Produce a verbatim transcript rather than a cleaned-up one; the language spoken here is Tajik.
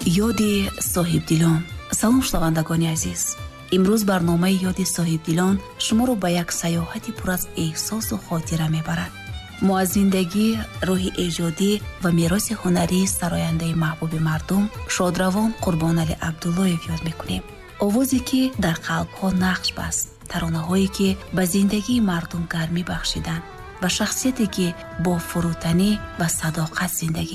ёди соҳибдилон. салом шунавандагони азиз, имрӯз барномаи ёди соҳибдилон шуморо ба як саёҳати пур аз эҳсосу хотира мебарад. мо аз зиндагӣ, рӯҳи эҷодӣ ва мероси ҳунарии сарояндаи маҳбуби мардум шодравон Қурбонали Абдуллоев ёд мекунем. овозе ки дар қалбҳо нақш баст, таронаҳое ки ба зиндагии мардум гармӣ бахшиданд ва шахсияте ки бо фурӯтанӣ ва садоқат зиндагӣ